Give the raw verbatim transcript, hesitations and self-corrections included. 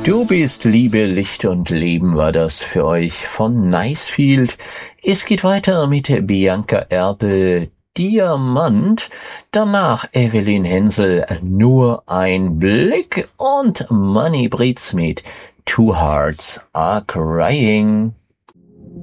Du bist Liebe, Licht und Leben war das für euch von Nicefield. Es geht weiter mit Bianca Erpel, Diamant, danach Evelyn Hensel, Nur ein Blick und Manny Britz mit Two Hearts Are Crying.